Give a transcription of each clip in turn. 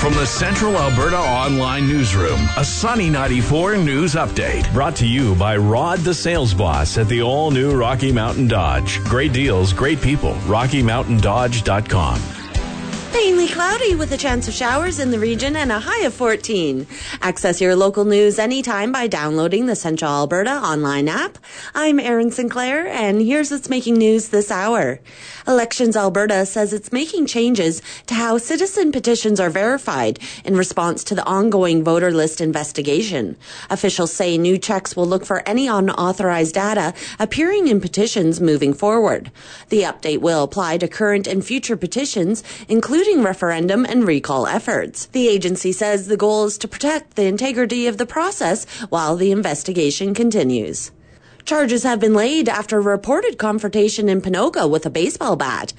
From the Central Alberta Online Newsroom, a Sunny 94 news update. Brought to you by Rod the Sales Boss at the all-new Rocky Mountain Dodge. Great deals, great people. RockyMountainDodge.com. Mainly cloudy with a chance of showers in the region and a high of 14. Access your local news anytime by downloading the Central Alberta online app. I'm Erin Sinclair, and here's what's making news this hour. Elections Alberta says it's making changes to how citizen petitions are verified in response to the ongoing voter list investigation. Officials say new checks will look for any unauthorized data appearing in petitions moving forward. The update will apply to current and future petitions, including referendum and recall efforts. The agency says the goal is to protect the integrity of the process while the investigation continues. Charges have been laid after a reported confrontation in Ponoka with a baseball bat.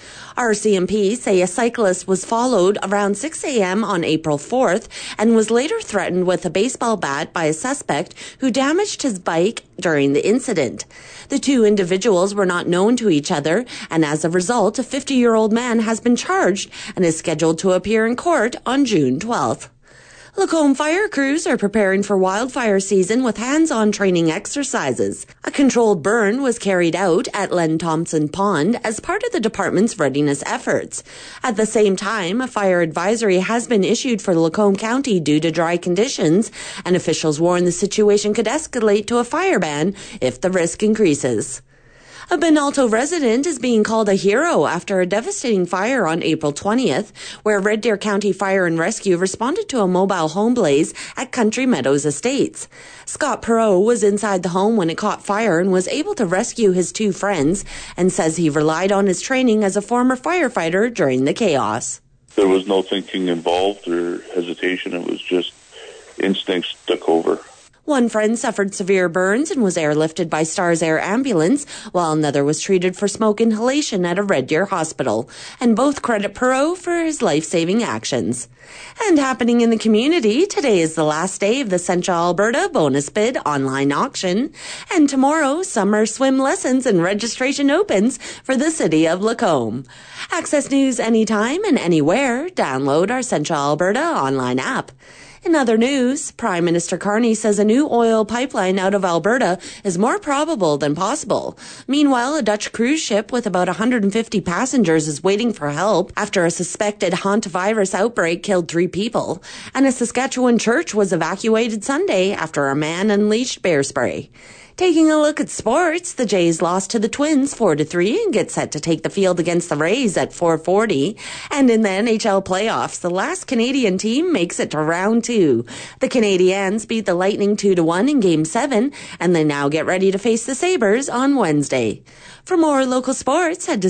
RCMP say a cyclist was followed around 6 a.m. on April 4th and was later threatened with a baseball bat by a suspect who damaged his bike during the incident. The two individuals were not known to each other, and as a result, a 50-year-old man has been charged and is scheduled to appear in court on June 12th. Lacombe fire crews are preparing for wildfire season with hands-on training exercises. A controlled burn was carried out at Len Thompson Pond as part of the department's readiness efforts. At the same time, a fire advisory has been issued for Lacombe County due to dry conditions, and officials warn the situation could escalate to a fire ban if the risk increases. A Benalto resident is being called a hero after a devastating fire on April 20th, where Red Deer County Fire and Rescue responded to a mobile home blaze at Country Meadows Estates. Scott Perot was inside the home when it caught fire and was able to rescue his two friends, and says he relied on his training as a former firefighter during the chaos. There was no thinking involved or hesitation. It was just instincts took over. One friend suffered severe burns and was airlifted by Stars Air Ambulance, while another was treated for smoke inhalation at a Red Deer hospital. And both credit Perot for his life-saving actions. And happening in the community, today is the last day of the Central Alberta Bonus Bid online auction. And tomorrow, summer swim lessons and registration opens for the city of Lacombe. Access news anytime and anywhere. Download our Central Alberta online app. In other news, Prime Minister Carney says a new oil pipeline out of Alberta is more probable than possible. Meanwhile, a Dutch cruise ship with about 150 passengers is waiting for help after a suspected hantavirus outbreak killed 3 people. And a Saskatchewan church was evacuated Sunday after a man unleashed bear spray. Taking a look at sports, the Jays lost to the Twins 4-3 and get set to take the field against the Rays at 4:40. And in the NHL playoffs, the last Canadian team makes it to round 2. The Canadiens beat the Lightning 2-1 in Game 7, and they now get ready to face the Sabres on Wednesday. For more local sports, head to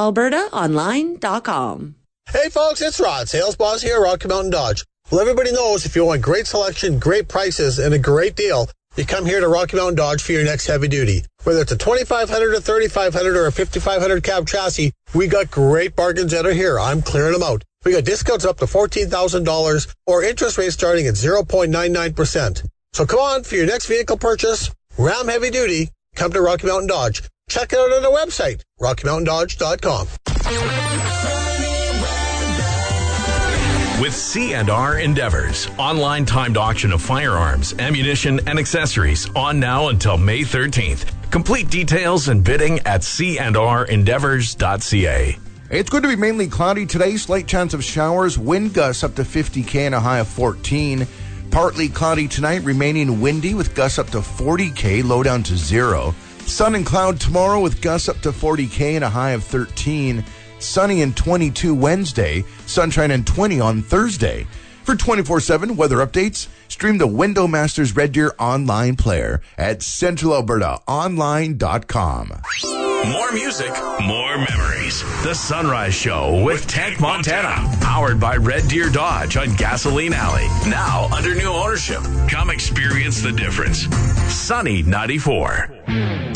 CentralAlbertaOnline.com. Hey folks, it's Rod, sales boss here at Rocky Mountain Dodge. Well, everybody knows if you want great selection, great prices, and a great deal, you come here to Rocky Mountain Dodge for your next heavy duty. Whether it's a 2500, a 3500, or a 5500 cab chassis, we got great bargains that are here. I'm clearing them out. We got discounts up to $14,000 or interest rates starting at 0.99%. So come on for your next vehicle purchase. Ram heavy duty. Come to Rocky Mountain Dodge. Check it out on our website, RockyMountainDodge.com. With C&R Endeavors, online timed auction of firearms, ammunition, and accessories on now until May 13th. Complete details and bidding at cnrendeavors.ca. It's going to be mainly cloudy today, slight chance of showers, wind gusts up to 50 and a high of 14. Partly cloudy tonight, remaining windy with gusts up to 40 low down to 0. Sun and cloud tomorrow with gusts up to 40 and a high of 13. Sunny and 22 Wednesday, sunshine and 20 on Thursday. For 24/7 weather updates, stream the Window Masters Red Deer online player at CentralAlbertaOnline.com. More music, more memories. The Sunrise Show with Tank Montana. Powered by Red Deer Dodge on Gasoline Alley. Now under new ownership. Come experience the difference. Sunny 94.